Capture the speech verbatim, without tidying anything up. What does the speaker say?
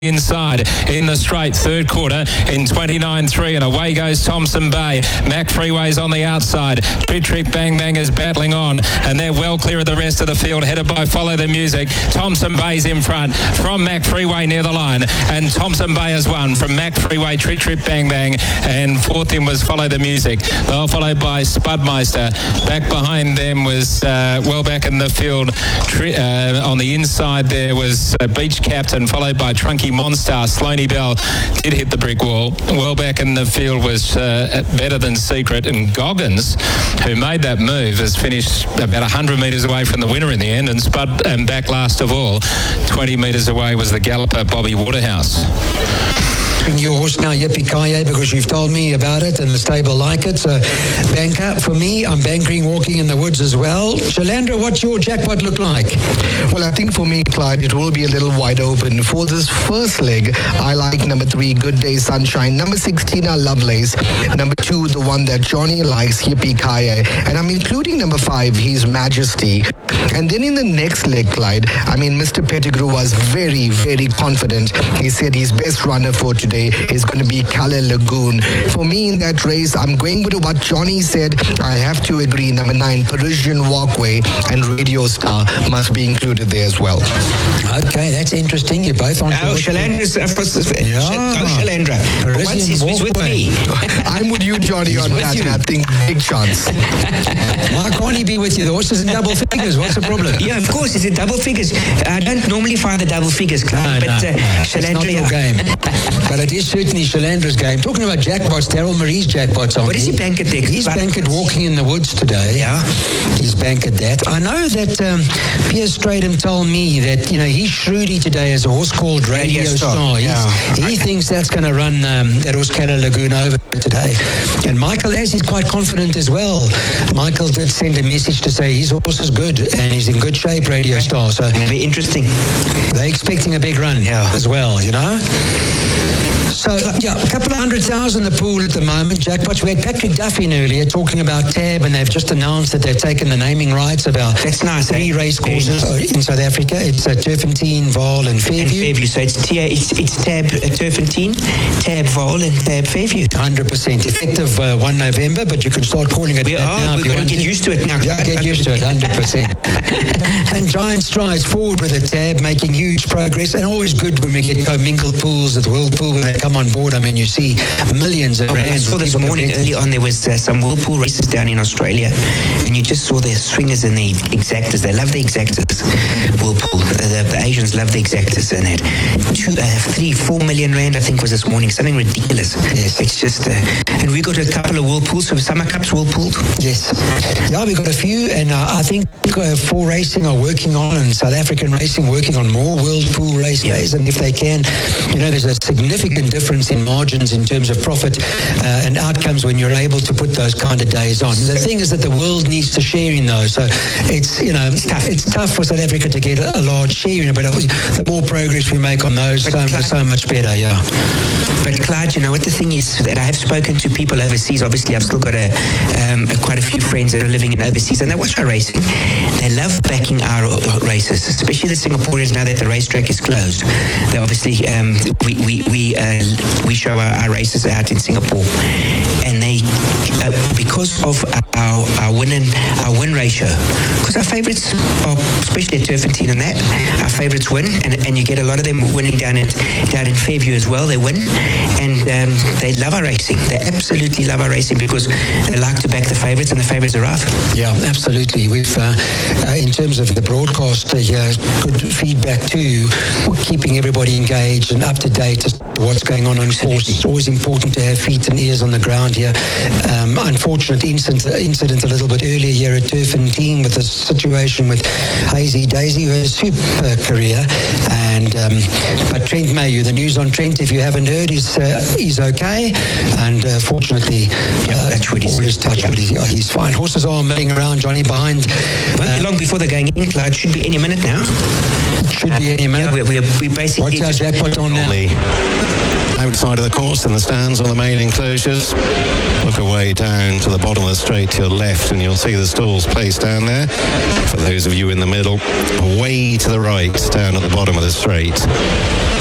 inside in the straight third quarter in twenty-nine three, and away goes Thompson Bay. Mac Freeway's on the outside. Trick Trick Bang Bang is battling on, and they're well clear of the rest of the field, headed by Follow the Music. Thompson Bay's in front from Mac Freeway near the line, and Thompson Bay has won from Mac Freeway, Trick Trick Bang Bang, and fourth in was Follow the Music. They were followed by Spudmeister. Back behind them was uh, well back in the field tri- uh, on the inside there was uh, Beach Captain, followed by Trunky Monstar. Sloaney Bell did hit the brick wall. Well back in the field was uh, Better Than Secret, and Goggins, who made that move, has finished about one hundred metres away from the winner in the end, and Spud, and back last of all, twenty metres away was the galloper Bobby Waterhouse. Your horse now, Yippee Kaye, because you've told me about it and the stable like it. So, banker, for me, I'm bankering Walking in the Woods as well. Shalandra, what's your jackpot look like? Well, I think for me, Clyde, it will be a little wide open. For this first leg, I like number three, Good Day Sunshine. Number sixteen, Lovelace. Number two, the one that Johnny likes, Yippee Kaye. And I'm including number five, His Majesty. And then in the next leg, Clyde, I mean, Mister Pettigrew was very, very confident. He said his best runner for today is going to be Kala Lagoon. For me in that race, I'm going with what Johnny said. I have to agree. Number nine, Parisian Walkway and Radio Star must be included there as well. Okay, that's interesting. You're both on. Oh, Shalandra's uh, yeah. Go Shalandra. Once he's, he's with me. I'm with you, Johnny, on that. I think big chance. Why can't he be with you? The horse is in double figures. What's the problem? Yeah, of course, it's in double figures. I don't normally find the double figures, Clive, no, but no, uh, no. Shalandra. It's not your game. But it is certainly Shalandra's game. Talking about jackpots, Daryl Marie's jackpots on. What is he bankered there? He's bankered Walking in the Woods today. Yeah. He's bankered that. I know that um, Piers Stradham told me that, you know, he's Shruti today as a horse called Radio, Radio Star. Star. Yeah. He okay. thinks that's going to run um, that horse Kala Lagoon over today. And Michael S is quite confident as well. Michael did send a message to say his horse is good and he's in good shape, Radio Star. So it'll be interesting. They're expecting a big run yeah. as well, you know. So, yeah, a couple of hundred thousand the pool at the moment. Jackpots. We had Patrick Duffy in earlier talking about Tab, and they've just announced that they've taken the naming rights of our That's nice, three eh? race courses in South Africa. It's uh, Turfentine, Vaal, and Fairview. And Fairview. So it's, T- it's, it's Tab uh, Turfentine, Tab Vaal, and Tab Fairview. one hundred percent. Effective uh, the first of November, but you can start calling it we that are, now. We're going to get used to it now. Yeah, get used to it, one hundred percent. And giant strides forward with the Tab, making huge progress, and always good when we get commingled pools at Whirlpool when they come on board. I mean, you see millions of oh, rands. I saw this morning early on there was uh, some Whirlpool races down in Australia, and you just saw the swingers and the exactors. They love the exactors. Whirlpool, uh, the, the Asians love the exactors, and had two, uh, three, four million rand I think was this morning, something ridiculous. Yes, it's just, uh, and we got a couple of Whirlpools, so Summer Cups Whirlpool. Yes, yeah, we got a few, and uh, I think uh, For Racing are working on, and South African Racing working on more Whirlpool race days, and if they can, you know, there's a significant difference in margins in terms of profit uh, and outcomes when you're able to put those kind of days on. The thing is that the world needs to share in those, so it's, you know, it's tough, it's tough for South Africa to get a, a large share in it, but the more progress we make on those, so, Clyde, so much better, yeah. But Clyde, you know what the thing is, that I have spoken to people overseas. Obviously, I've still got a, um, a quite a few friends that are living in overseas, and they watch our racing. They love backing our races, especially the Singaporeans. Now that the racetrack is closed, they obviously um, we we we uh, we show our, our races out in Singapore, and they uh, because of our our win and our win ratio, because our favourites are, especially at Turfentine and that, our favourites win, and, and you get a lot of them winning down at down in Fairview as well. They win, and um, they love our racing. They absolutely love our racing because they like to back the favourites, and the favourites are off. Yeah, absolutely. We've uh, uh, in terms of the broadcast, uh, yeah, good feedback too. We're keeping everybody engaged and up to date as to what's going on on course. It's always important to have feet and ears on the ground here. Um, unfortunate incident, incident a little bit earlier here at Turfentine with the situation with Hazy Daisy, who had a super career. And um, but Trent Mayu, the news on Trent, if you haven't heard, is uh, he's okay. And uh, fortunately, yeah, uh, that's what he's all his touch, yeah. he's, he's fine. Horses are milling around, Johnny, behind. Won't uh, be long before they're going in, Clyde. Should be any minute now. Should be any minute. Yeah, we, we, we basically. What's our jackpot on now? Outside of the course and the stands on the main enclosures. Look away down to the bottom of the straight to your left and you'll see the stalls placed down there. For those of you in the middle, way to the right down at the bottom of the straight.